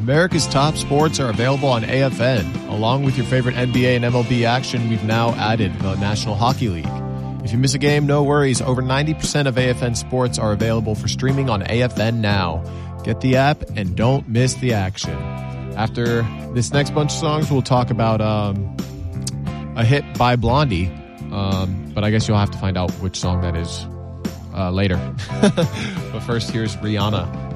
America's top sports are available on AFN. Along with your favorite NBA and MLB action, we've now added the National Hockey League. If you miss a game, no worries. Over 90% of AFN sports are available for streaming on AFN now. Get the app and don't miss the action. After this next bunch of songs, we'll talk about a hit by Blondie. But I guess you'll have to find out which song that is later. But first, here's Rihanna.